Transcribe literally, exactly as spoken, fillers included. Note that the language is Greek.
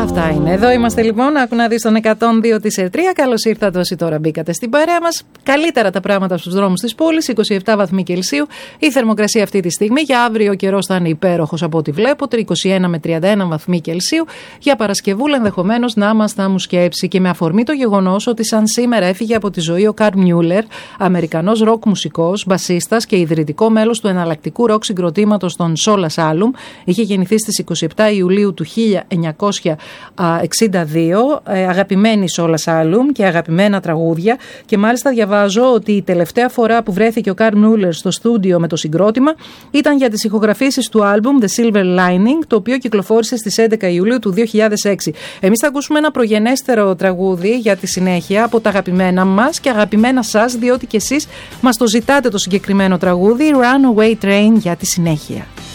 Αυτά είναι. Εδώ είμαστε λοιπόν. Άκου να δεις τον εκατόν δύο της Ερτρία. Καλώς ήρθατε όσοι τώρα μπήκατε στην παρέα μας. Καλύτερα τα πράγματα στους δρόμους της πόλης. είκοσι επτά βαθμοί Κελσίου. Η θερμοκρασία αυτή τη στιγμή. Για αύριο ο καιρός θα είναι υπέροχος από ό,τι βλέπω. είκοσι ένα με τριάντα ένα βαθμοί Κελσίου. Για Παρασκευούλα ενδεχομένως να μας θα μου σκέψει. Και με αφορμή το γεγονός ότι σαν σήμερα έφυγε από τη ζωή ο Καρλ Μιούλερ, Αμερικανός ροκ μουσικός, μπασίστας και ιδρυτικό μέλος του εναλλακτικού ροκ συγκροτήματος των Soul Asylum. Είχε γεννηθεί στις είκοσι επτά Ιουλίου του χίλια εννιακόσια εξήντα δύο, ε, αγαπημένη Soul Asylum και αγαπημένα τραγούδια, και μάλιστα διαβάζω ότι η τελευταία φορά που βρέθηκε ο Καρλ Μιούλερ στο στούντιο με το συγκρότημα ήταν για τις ηχογραφήσεις του άλμπουμ The Silver Lining, το οποίο κυκλοφόρησε στις έντεκα Ιουλίου του δύο χιλιάδες έξι. Εμείς θα ακούσουμε ένα προγενέστερο τραγούδι για τη συνέχεια από τα αγαπημένα μας και αγαπημένα σας, διότι και εσείς μας το ζητάτε το συγκεκριμένο τραγούδι, Runaway Train, για τη συνέχεια.